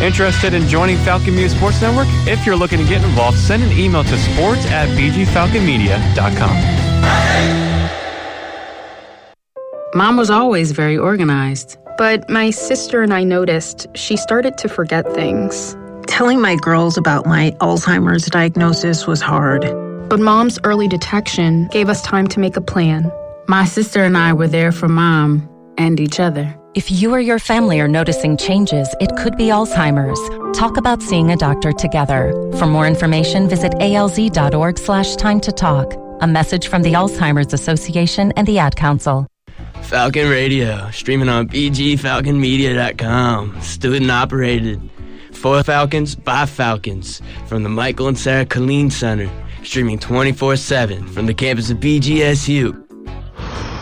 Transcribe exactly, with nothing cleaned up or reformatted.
Interested in joining Falcon Media Sports Network? If you're looking to get involved, send an email to sports at b g falcon media dot com. Mom was always very organized. But my sister and I noticed she started to forget things. Telling my girls about my Alzheimer's diagnosis was hard. But Mom's early detection gave us time to make a plan. My sister and I were there for Mom and each other. If you or your family are noticing changes, it could be Alzheimer's. Talk about seeing a doctor together. For more information, visit alz.org slash time to talk. A message from the Alzheimer's Association and the Ad Council. Falcon Radio, streaming on b g falcon media dot com. Student operated. For Falcons, by Falcons. From the Michael and Sarah Killeen Center. Streaming twenty-four seven from the campus of B G S U.